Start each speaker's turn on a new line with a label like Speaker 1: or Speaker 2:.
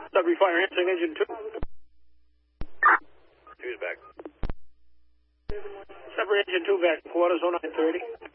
Speaker 1: Sudbury Fire, answering engine 2.
Speaker 2: 2's back.
Speaker 1: Sudbury engine 2 back, quarters 0930.